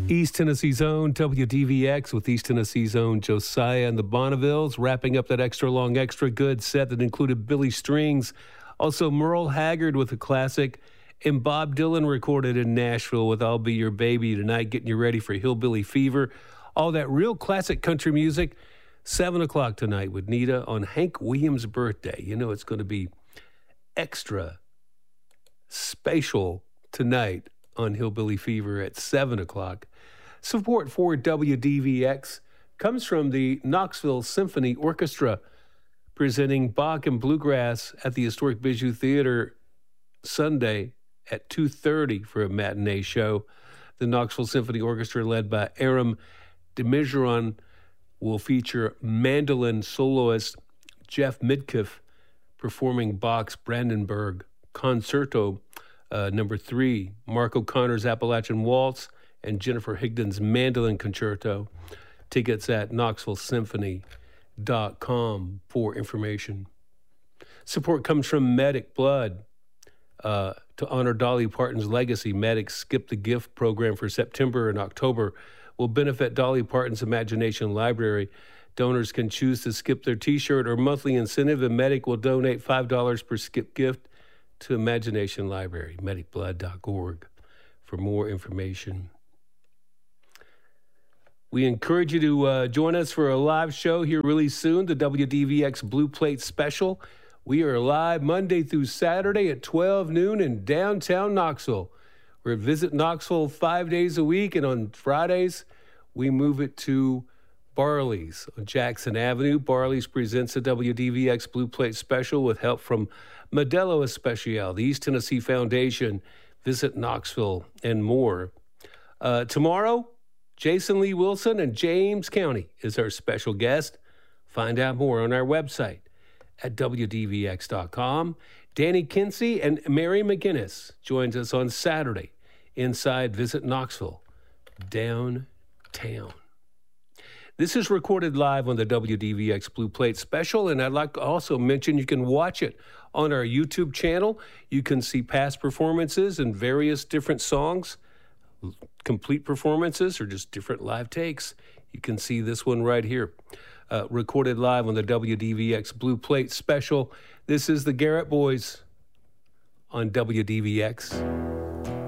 East Tennessee's own WDVX with East Tennessee's own Josiah and the Bonnevilles, wrapping up that extra long, extra good set that included Billy Strings. Also, Merle Haggard with a classic, and Bob Dylan recorded in Nashville with I'll Be Your Baby tonight, getting you ready for Hillbilly Fever. All that real classic country music. 7 o'clock tonight with Nita on Hank Williams' birthday. You know it's going to be extra special tonight on Hillbilly Fever at 7 o'clock. Support for WDVX comes from the Knoxville Symphony Orchestra, presenting Bach and Bluegrass at the Historic Bijou Theater Sunday at 2:30 for a matinee show. The Knoxville Symphony Orchestra, led by Aram Demijohn, will feature mandolin soloist Jeff Midkiff performing Bach's Brandenburg Concerto Number 3, Mark O'Connor's Appalachian Waltz, and Jennifer Higdon's Mandolin Concerto. Tickets at knoxvillesymphony.com for information. Support comes from Medic Blood. To honor Dolly Parton's legacy, Medic's Skip the Gift program for September and October will benefit Dolly Parton's Imagination Library. Donors can choose to skip their T-shirt or monthly incentive, and Medic will donate $5 per skip gift to Imagination Library, medicblood.org, for more information. We encourage you to join us for a live show here really soon, the WDVX Blue Plate Special. We are live Monday through Saturday at 12 noon in downtown Knoxville. We're at Visit Knoxville 5 days a week, and on Fridays, we move it to Barley's on Jackson Avenue. Barley's presents a WDVX Blue Plate Special with help from Modelo Especial, the East Tennessee Foundation, Visit Knoxville, and more. Tomorrow, Jason Lee Wilson and James County is our special guest. Find out more on our website at WDVX.com. Danny Kinsey and Mary McGinnis joins us on Saturday inside Visit Knoxville, downtown. This is recorded live on the WDVX Blue Plate Special, and I'd like to also mention you can watch it on our YouTube channel. You can see past performances and various different songs, complete performances, or just different live takes. You can see this one right here, recorded live on the WDVX Blue Plate Special. This is the Garrett Boys on WDVX.